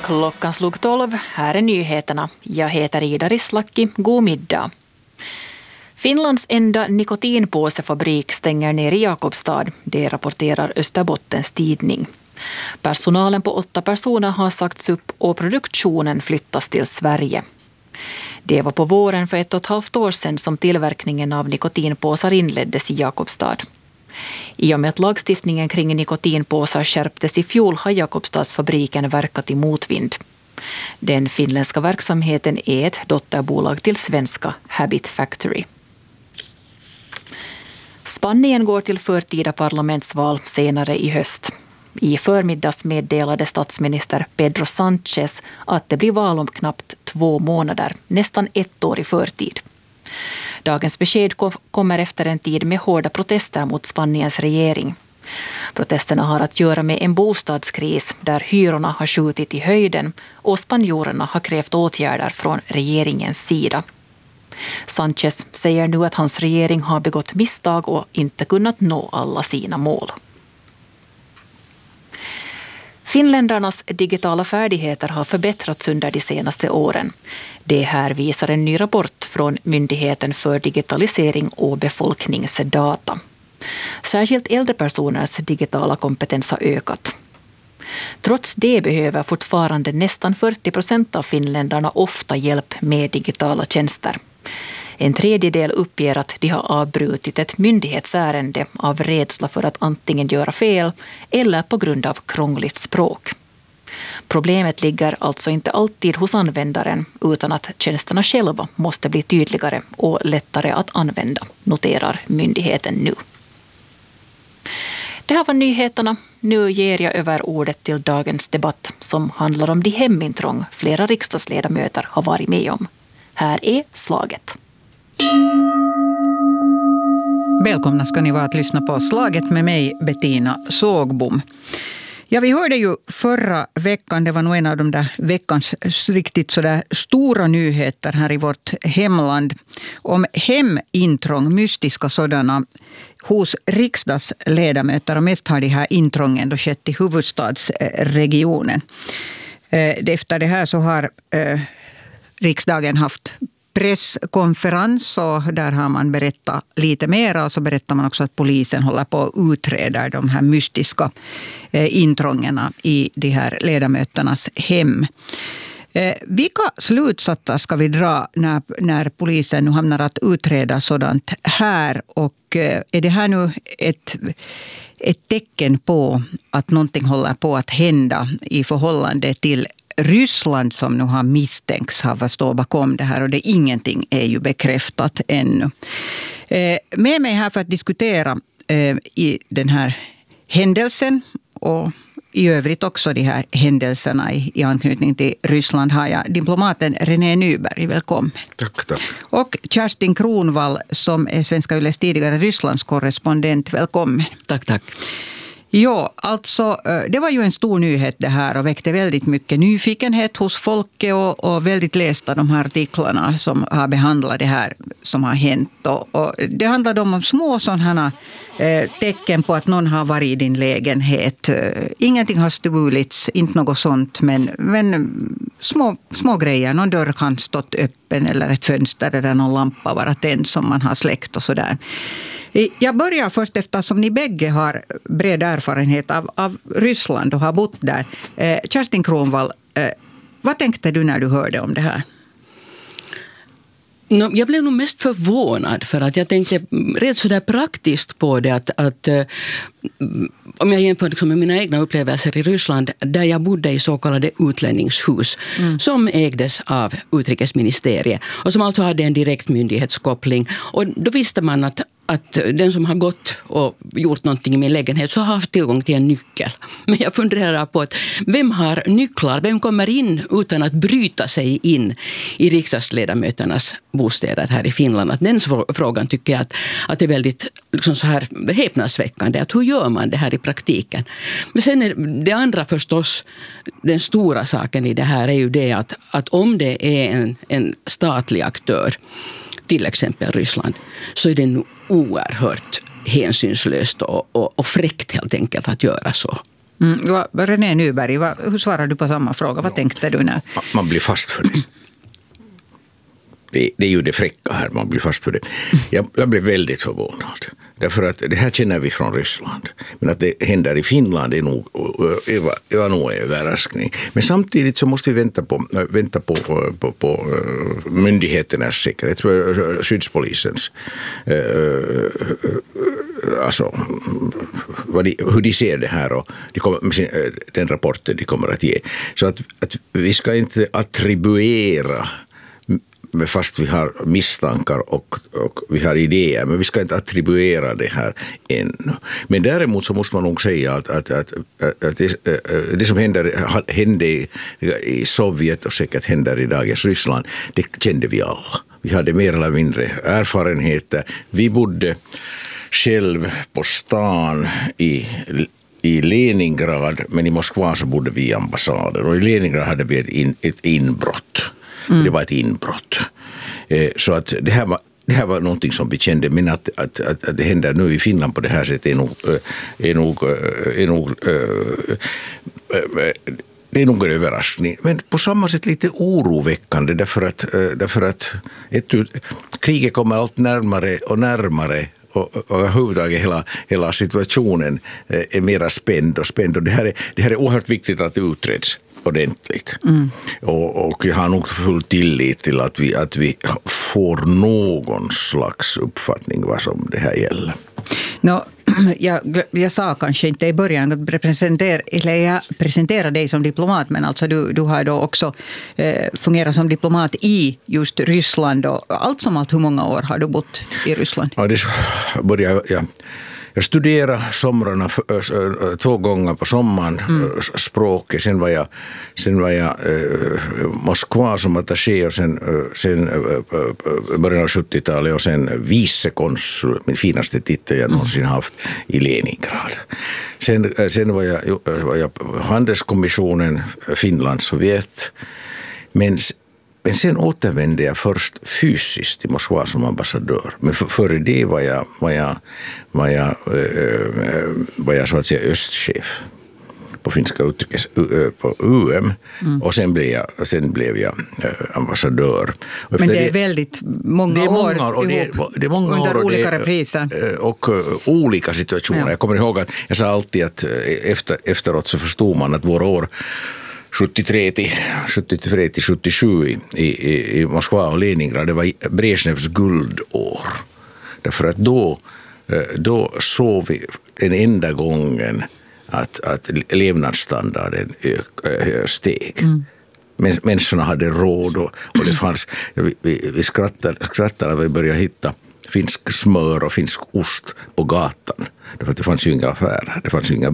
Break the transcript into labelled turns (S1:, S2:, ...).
S1: Klockan slog 12, här är nyheterna. Jag heter Ida Rislaki, god middag. Finlands enda nikotinpåsefabrik stänger ner i Jakobstad, det rapporterar Österbottens tidning. Personalen på 8 personer har sagts upp och produktionen flyttas till Sverige. Det var på våren för 1,5 år sedan som tillverkningen av nikotinpåsar inleddes i Jakobstad. I och med att lagstiftningen kring nikotinpåsar skärptes i fjol har Jakobstadsfabriken verkat i motvind. Den finländska verksamheten är ett dotterbolag till svenska Habit Factory. Spanien går till förtida parlamentsval senare i höst. I förmiddags meddelade statsminister Pedro Sánchez att det blir val om knappt 2 månader, nästan 1 år i förtid. Dagens besked kommer efter en tid med hårda protester mot Spaniens regering. Protesterna har att göra med en bostadskris där hyrorna har skjutit i höjden och spanjorerna har krävt åtgärder från regeringens sida. Sánchez säger nu att hans regering har begått misstag och inte kunnat nå alla sina mål. Finländarnas digitala färdigheter har förbättrats under de senaste åren. Det här visar en ny rapport från Myndigheten för digitalisering och befolkningsdata. Särskilt äldre personers digitala kompetens har ökat. Trots det behöver fortfarande nästan 40% av finländarna ofta hjälp med digitala tjänster. En tredjedel uppger att de har avbrutit ett myndighetsärende av rädsla för att antingen göra fel eller på grund av krångligt språk. Problemet ligger alltså inte alltid hos användaren utan att tjänsterna själva måste bli tydligare och lättare att använda, noterar myndigheten nu. Det här var nyheterna. Nu ger jag över ordet till dagens debatt som handlar om de hemintrång flera riksdagsledamöter har varit med om. Här är slaget.
S2: Välkomna ska ni vara att lyssna på Slaget med mig, Bettina Sågbom. Ja, vi hörde ju förra veckan, det var nog en av de där veckans riktigt sådär stora nyheter här i vårt hemland om hemintrång, mystiska sådana, hos riksdagsledamöter, och mest har de här intrången då skett i huvudstadsregionen. Efter det här så har riksdagen haft presskonferens och där har man berättat lite mer, och så berättar man också att polisen håller på att utreda de här mystiska intrångerna i de här ledamöternas hem. Vilka slutsatser ska vi dra när polisen nu hamnar att utreda sådant här, och är det här nu ett tecken på att någonting håller på att hända i förhållande till Ryssland som nu har misstänks ha stå bakom det här, och ingenting är ju bekräftat ännu. Med mig här för att diskutera i den här händelsen och i övrigt också de här händelserna i anknytning till Ryssland har jag diplomaten René Nyberg. Välkommen.
S3: Tack.
S2: Och Kerstin Kronvall som är Svenska Yles tidigare Rysslandskorrespondent. Välkommen.
S4: Tack.
S2: Ja, alltså det var ju en stor nyhet det här och väckte väldigt mycket nyfikenhet hos folket och väldigt lästa de här artiklarna som har behandlat det här som har hänt. Och det handlade om små sådana tecken på att någon har varit i din lägenhet. Ingenting har stulits, inte något sånt, men små grejer. Någon dörr kan stått öppen eller ett fönster eller någon lampa vara tänd som man har släckt och sådär. Jag börjar först eftersom ni bägge har bred erfarenhet av Ryssland och har bott där. Kerstin Kronvall, vad tänkte du när du hörde om det här?
S4: Jag blev nog mest förvånad för att jag tänkte rätt så där praktiskt på det att om jag jämför med mina egna upplevelser i Ryssland där jag bodde i så kallade utlänningshus som ägdes av utrikesministeriet och som alltså hade en direkt myndighetskoppling, och då visste man att den som har gått och gjort någonting i min lägenhet så har haft tillgång till en nyckel. Men jag funderar på att vem har nycklar? Vem kommer in utan att bryta sig in i riksdagsledamöternas bostäder här i Finland? Att den frågan tycker jag att det är väldigt liksom så här häpnadsväckande. Att hur gör man det här i praktiken? Men sen är det andra förstås, den stora saken i det här är ju det att om det är en statlig aktör, till exempel Ryssland, så är det nog oerhört hänsynslöst och fräckt helt enkelt att göra så.
S2: René Nyberg, hur svarar du på samma fråga? Vad tänkte du när?
S3: Man blir fast för det. Det är ju det fräcka här, man blir fast för det. Jag blev väldigt förvånad. Därför att det här känner vi från Ryssland. Men att det händer i Finland är nog, var nog en överraskning. Men samtidigt så måste vi vänta på myndigheternas säkerhet, skyddspolisens alltså hur de ser det här och den rapporten de kommer att ge. Så att vi ska inte attribuera, fast vi har misstankar och vi har idéer, men vi ska inte attribuera det här ännu. Men däremot så måste man nog säga att det som hände i Sovjet och säkert händer i dagens Ryssland, det kände vi alla. Vi hade mer eller mindre erfarenheter. Vi bodde själv på stan i Leningrad, men i Moskva så bodde vi i ambassaden. Och i Leningrad hade vi ett inbrott. Det var ett inbrott. Så att det här var någonting som vi kände, men att det händer nu i Finland på det här sättet är nog en överraskning. Men på samma sätt lite oroväckande därför att kriget kommer allt närmare och närmare. Och överhuvudtaget hela situationen är mera spänd. Och det här är oerhört viktigt att det utreds ordentligt. Och jag har nog full tillit till att vi får någon slags uppfattning vad som det här gäller.
S2: Jag sa kanske inte i början att jag presenterar dig som diplomat, men alltså du har då också fungerat som diplomat i just Ryssland. Och allt som allt, hur många år har du bott i Ryssland?
S3: Ja, det började jag studerade somrarna 2 gånger på sommaren språket. Sen var jag Moskva som attaché och sen början av 70-talet och sen vicekonsul, min finaste titel jag någonsin haft, i Leningrad. Sen var jag på handelskommissionen Finland, Sovjet. Men sen återvände jag först fysiskt till Moskva som ambassadör. Men före det var jag så att säga östchef på finska på UM. Och sen blev jag ambassadör.
S2: Men det är väldigt många år
S3: det är många
S2: under
S3: år
S2: olika repriser.
S3: Och olika situationer. Ja. Jag kommer ihåg att jag sa alltid att efteråt så förstod man att våra år 73 till 77 i Moskva och Leningrad, det var Brezhnevs guldår. Därför att då såg vi den enda gången att levnadsstandarden steg. Människorna hade råd och det fanns, vi skrattade när vi började hitta finsk smör och finsk ost på gatan. Därför att det fanns ju inga affärer, det fanns ju inga